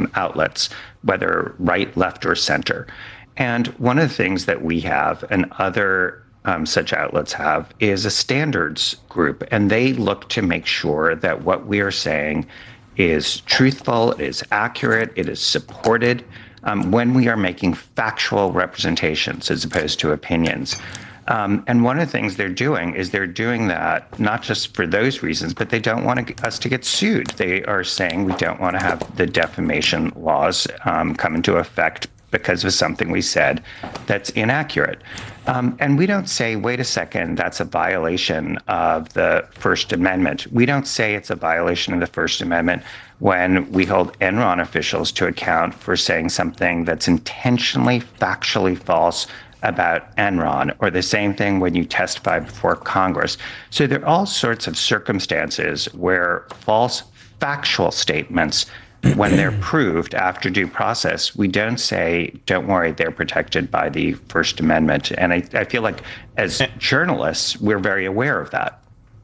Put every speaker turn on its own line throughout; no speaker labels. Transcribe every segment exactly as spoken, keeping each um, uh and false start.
um, outlets, whether right, left, or center. And one of the things that we have and other um, such outlets have is a standards group, and they look to make sure that what we are saying is truthful, it is accurate, it is supported um, when we are making factual representations as opposed to opinions. Um, and one of the things they're doing is they're doing that not just for those reasons, but they don't want to, us to get sued. They are saying we don't want to have the defamation laws um, come into effect because of something we said that's inaccurate. Um, and we don't say, wait a second, that's a violation of the First Amendment. We don't say it's a violation of the First Amendment when we hold Enron officials to account for saying something that's intentionally factually false about Enron, or the same thing when you testify before Congress. So there are all sorts of circumstances where false factual statements, when they're proved after due process, we don't say, don't worry, they're protected by the First Amendment. And I, I feel like as journalists, we're very aware of that.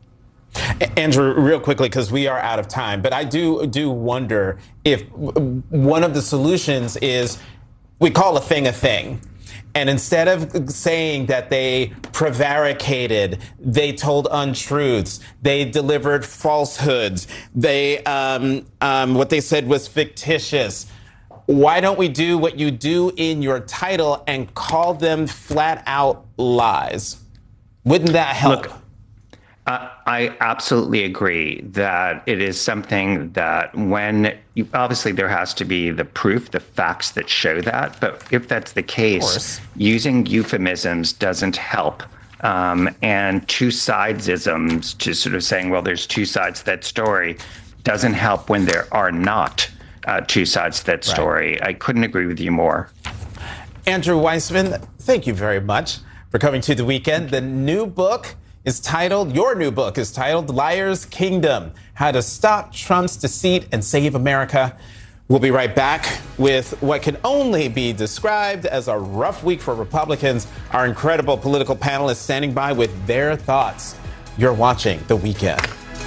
Andrew, real quickly, because we are out of time, but I do do wonder if one of the solutions is we call a thing a thing. And instead of saying that they prevaricated, they told untruths, they delivered falsehoods, they um, um, what they said was fictitious, why don't we do what you do in your title and call them flat out lies? Wouldn't that help?
Look, Uh, I absolutely agree that it is something that when you, obviously there has to be the proof, the facts that show that. But if that's the case, using euphemisms doesn't help. Um, and two-sidesisms, to sort of saying, well, there's two sides to that story, doesn't help when there are not uh, two sides to that story. Right. I couldn't agree with you more.
Andrew Weissmann, thank you very much for coming to The Weekend. The new book is titled, your new book is titled Liar's Kingdom, How to Stop Trump's Deceit and Save America. We'll be right back with what can only be described as a rough week for Republicans. Our incredible political panelists standing by with their thoughts. You're watching The Weekend.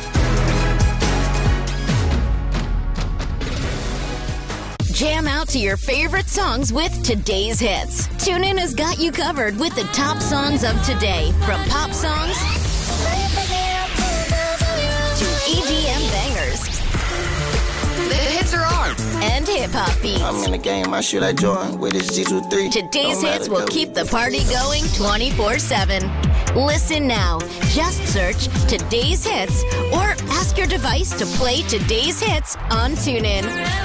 Jam out to your favorite songs with today's hits. TuneIn has got you covered with the top songs of today, from pop songs to E D M bangers. The hits are on, and hip-hop beats.
I'm in the game, I shoot like Jordan with his G twenty-three.
Today's hits will keep the party going twenty-four seven. Listen now. Just search Today's Hits or ask your device to play Today's Hits on TuneIn.